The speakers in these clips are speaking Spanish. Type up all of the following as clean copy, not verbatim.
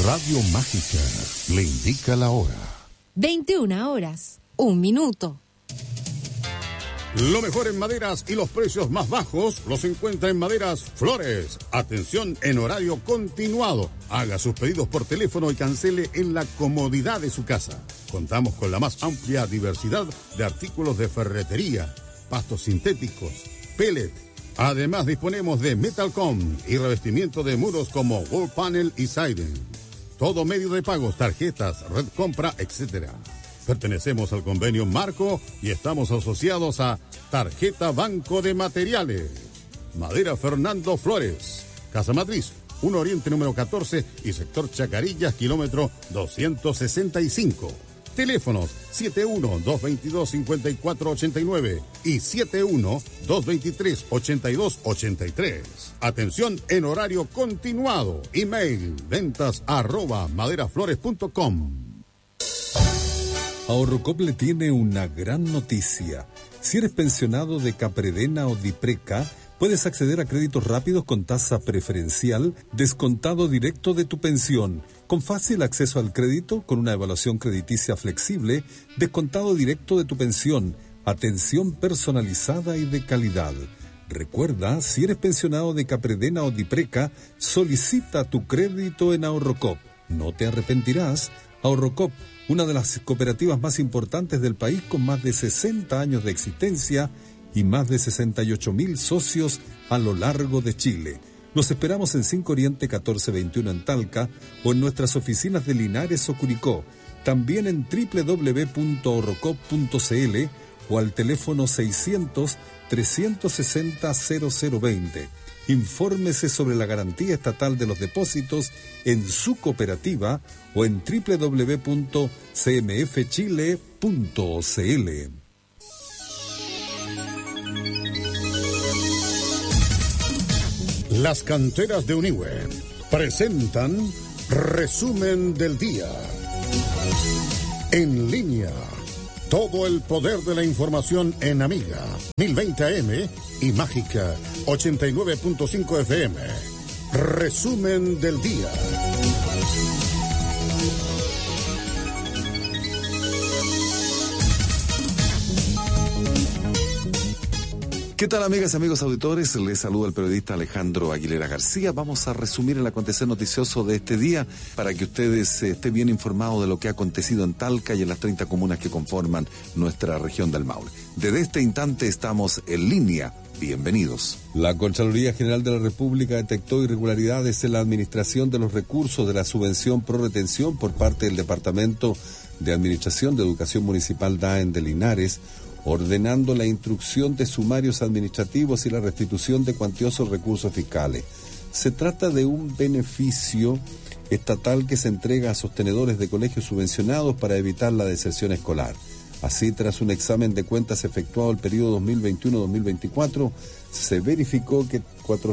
Radio Mágica le indica la hora. 21 horas, 1 minuto. Lo mejor en maderas y los precios más bajos los encuentra en Maderas Flores. Atención en horario continuado. Haga sus pedidos por teléfono y cancele en la comodidad de su casa. Contamos con la más amplia diversidad de artículos de ferretería, pastos sintéticos, pellet. Además disponemos de Metalcom y revestimiento de muros como wall panel y siding. Todo medio de pagos, tarjetas, red compra, etc. Pertenecemos al convenio Marco y estamos asociados a Tarjeta Banco de Materiales. Madera Fernando Flores, Casa Matriz, 1 Oriente número 14 y sector Chacarillas, kilómetro 265. Teléfonos 71-222-5489 y 71-223-8283. Atención en horario continuado. Email ventas@maderaflores.com. Ahorrocop le tiene una gran noticia. Si eres pensionado de Capredena o Dipreca, puedes acceder a créditos rápidos con tasa preferencial, descontado directo de tu pensión, con fácil acceso al crédito, con una evaluación crediticia flexible, descontado directo de tu pensión, atención personalizada y de calidad. Recuerda, si eres pensionado de Capredena o Dipreca, solicita tu crédito en Ahorrocop. No te arrepentirás. Ahorrocop, una de las cooperativas más importantes del país con más de 60 años de existencia y más de 68,000 socios a lo largo de Chile. Los esperamos en 5 Oriente 1421 en Talca o en nuestras oficinas de Linares o Curicó. También en www.ahorrocop.cl o al teléfono 600-360-0020. Infórmese sobre la garantía estatal de los depósitos en su cooperativa o en www.cmfchile.cl. Las canteras de Uniwe presentan Resumen del Día. En línea, todo el poder de la información en Amiga 1020 AM y Mágica 89.5 FM. Resumen del Día. ¿Qué tal, amigas y amigos auditores? Les saluda el periodista Alejandro Aguilera García. Vamos a resumir el acontecer noticioso de este día para que ustedes estén bien informados de lo que ha acontecido en Talca y en las 30 comunas que conforman nuestra región del Maule. Desde este instante estamos en línea. Bienvenidos. La Contraloría General de la República detectó irregularidades en la administración de los recursos de la subvención pro retención por parte del Departamento de Administración de Educación Municipal DAEN de Linares, ordenando la instrucción de sumarios administrativos y la restitución de cuantiosos recursos fiscales. Se trata de un beneficio estatal que se entrega a sostenedores de colegios subvencionados para evitar la deserción escolar. Así, tras un examen de cuentas efectuado el periodo 2021-2024, se verificó que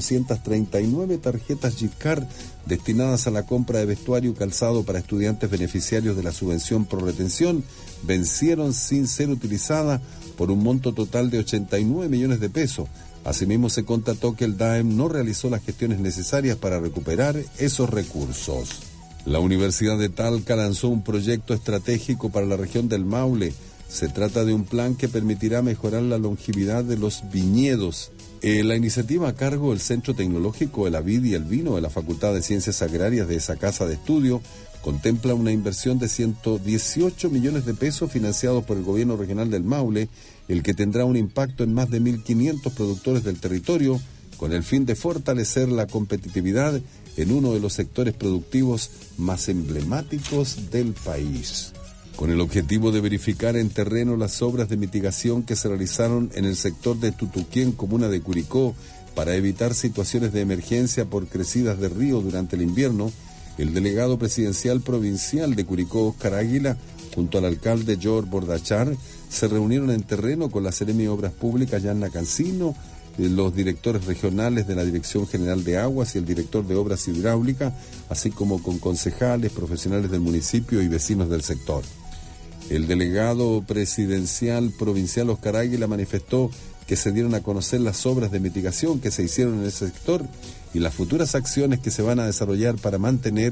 439 tarjetas Gift-Card destinadas a la compra de vestuario y calzado para estudiantes beneficiarios de la subvención pro retención vencieron sin ser utilizadas por un monto total de 89 millones de pesos. Asimismo, se constató que el DAEM no realizó las gestiones necesarias para recuperar esos recursos. La Universidad de Talca lanzó un proyecto estratégico para la región del Maule. Se trata de un plan que permitirá mejorar la longevidad de los viñedos. La iniciativa a cargo del Centro Tecnológico de la Vid y el Vino de la Facultad de Ciencias Agrarias de esa casa de estudio contempla una inversión de 118 millones de pesos financiados por el Gobierno Regional del Maule, el que tendrá un impacto en más de 1.500 productores del territorio, con el fin de fortalecer la competitividad en uno de los sectores productivos más emblemáticos del país. Con el objetivo de verificar en terreno las obras de mitigación que se realizaron en el sector de Tutuquén, comuna de Curicó, para evitar situaciones de emergencia por crecidas de río durante el invierno, el delegado presidencial provincial de Curicó, Óscar Águila, junto al alcalde George Bordachar, se reunieron en terreno con la Seremi de Obras Públicas, Yanna Cancino, los directores regionales de la Dirección General de Aguas y el director de Obras Hidráulicas, así como con concejales, profesionales del municipio y vecinos del sector. El delegado presidencial provincial Óscar Águila manifestó que se dieron a conocer las obras de mitigación que se hicieron en ese sector y las futuras acciones que se van a desarrollar para mantener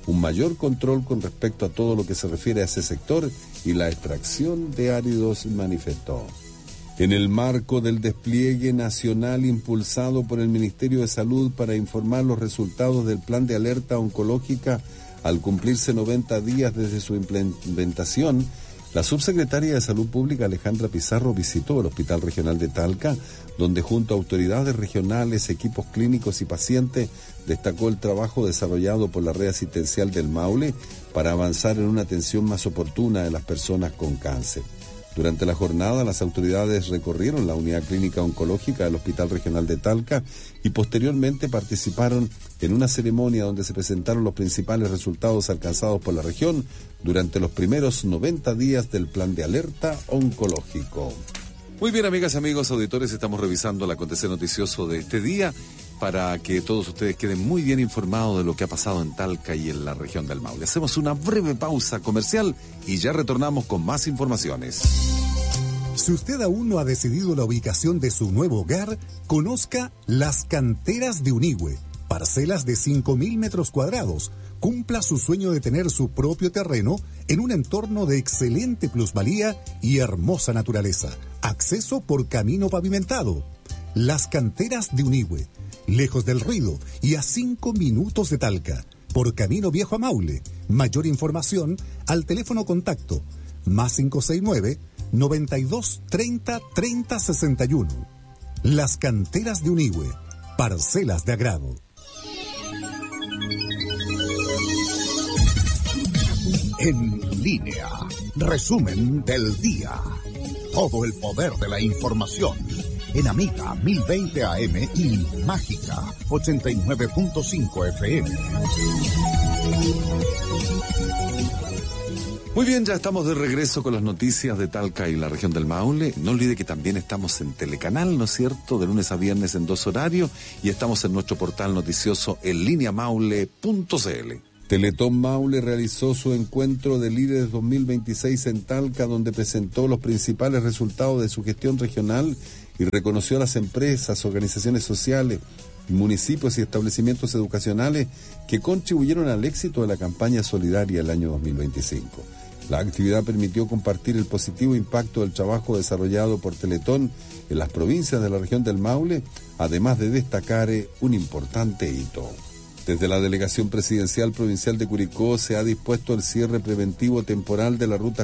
un mayor control con respecto a todo lo que se refiere a ese sector y la extracción de áridos, manifestó. En el marco del despliegue nacional impulsado por el Ministerio de Salud para informar los resultados del plan de alerta oncológica al cumplirse 90 días desde su implementación, la subsecretaria de Salud Pública Alejandra Pizarro visitó el Hospital Regional de Talca, donde junto a autoridades regionales, equipos clínicos y pacientes destacó el trabajo desarrollado por la red asistencial del Maule para avanzar en una atención más oportuna de las personas con cáncer. Durante la jornada, las autoridades recorrieron la unidad clínica oncológica del Hospital Regional de Talca y posteriormente participaron en una ceremonia donde se presentaron los principales resultados alcanzados por la región durante los primeros 90 días del plan de alerta oncológico. Muy bien, amigas y amigos auditores, estamos revisando el acontecer noticioso de este día para que todos ustedes queden muy bien informados de lo que ha pasado en Talca y en la región del Maule. Hacemos una breve pausa comercial y ya retornamos con más informaciones. Si usted aún no ha decidido la ubicación de su nuevo hogar, conozca Las Canteras de Unigüe, parcelas de 5.000 metros cuadrados. Cumpla su sueño de tener su propio terreno en un entorno de excelente plusvalía y hermosa naturaleza. Acceso por camino pavimentado. Las Canteras de Unigüe, lejos del ruido y a 5 minutos de Talca, por camino viejo a Maule. Mayor información al teléfono contacto +569 92 30 30 61. Las Canteras de Unigüe, parcelas de agrado. En línea, resumen del día. Todo el poder de la información. En Amiga 1020 AM y Mágica 89.5 FM. Muy bien, ya estamos de regreso con las noticias de Talca y la región del Maule. No olvide que también estamos en Telecanal, ¿no es cierto?, de lunes a viernes en 2 horarios, y estamos en nuestro portal noticioso en línea maule.cl. Teletón Maule realizó su encuentro de líderes 2026 en Talca, donde presentó los principales resultados de su gestión regional y reconoció a las empresas, organizaciones sociales, municipios y establecimientos educacionales que contribuyeron al éxito de la campaña solidaria del año 2025. La actividad permitió compartir el positivo impacto del trabajo desarrollado por Teletón en las provincias de la región del Maule, además de destacar un importante hito. Desde la Delegación Presidencial Provincial de Curicó se ha dispuesto el cierre preventivo temporal de la ruta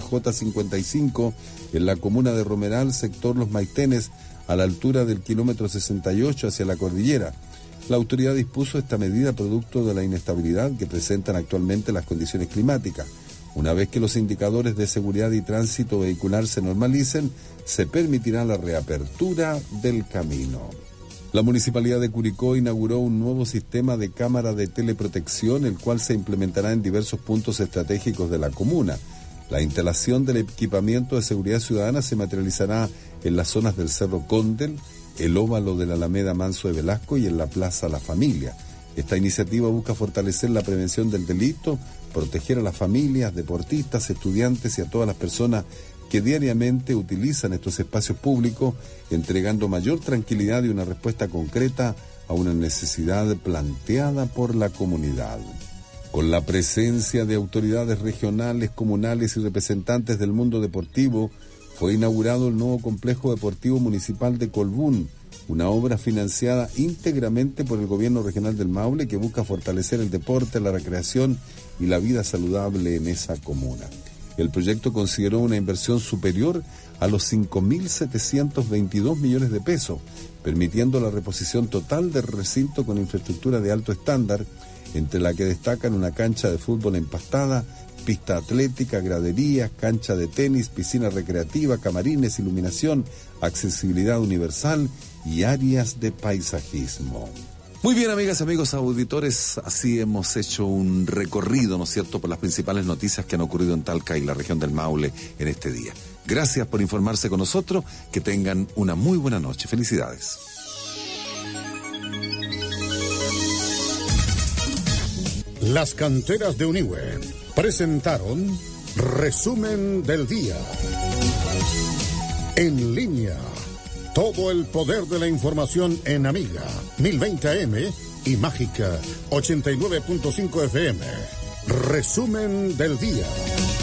J55 en la comuna de Romeral, sector Los Maitenes, a la altura del kilómetro 68 hacia la cordillera. La autoridad dispuso esta medida producto de la inestabilidad que presentan actualmente las condiciones climáticas. Una vez que los indicadores de seguridad y tránsito vehicular se normalicen, se permitirá la reapertura del camino. La Municipalidad de Curicó inauguró un nuevo sistema de cámara de teleprotección, el cual se implementará en diversos puntos estratégicos de la comuna. La instalación del equipamiento de seguridad ciudadana se materializará en las zonas del Cerro Condel, el óvalo de la Alameda Manso de Velasco y en la Plaza La Familia. Esta iniciativa busca fortalecer la prevención del delito, proteger a las familias, deportistas, estudiantes y a todas las personas que diariamente utilizan estos espacios públicos, entregando mayor tranquilidad y una respuesta concreta a una necesidad planteada por la comunidad. Con la presencia de autoridades regionales, comunales y representantes del mundo deportivo, fue inaugurado el nuevo complejo deportivo municipal de Colbún, una obra financiada íntegramente por el gobierno regional del Maule que busca fortalecer el deporte, la recreación y la vida saludable en esa comuna. El proyecto consideró una inversión superior a los 5.722 millones de pesos, permitiendo la reposición total del recinto con infraestructura de alto estándar, entre la que destacan una cancha de fútbol empastada, pista atlética, graderías, cancha de tenis, piscina recreativa, camarines, iluminación, accesibilidad universal y áreas de paisajismo. Muy bien, amigas y amigos auditores, así hemos hecho un recorrido, ¿no es cierto?, por las principales noticias que han ocurrido en Talca y la región del Maule en este día. Gracias por informarse con nosotros, que tengan una muy buena noche. Felicidades. Las Canteras de Unigüe presentaron Resumen del Día. En línea. Todo el poder de la información en Amiga 1020 AM y Mágica 89.5 FM. Resumen del día.